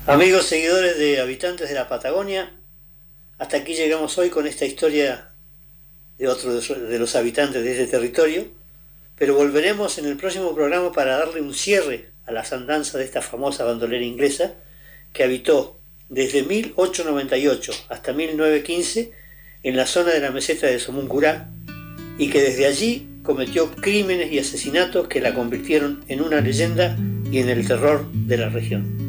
Amigos seguidores de Habitantes de la Patagonia, hasta aquí llegamos hoy con esta historia de otro de los habitantes de este territorio, pero volveremos en el próximo programa para darle un cierre a las andanzas de esta famosa bandolera inglesa que habitó desde 1898 hasta 1915 en la zona de la meseta de Somuncurá y que desde allí cometió crímenes y asesinatos que la convirtieron en una leyenda y en el terror de la región.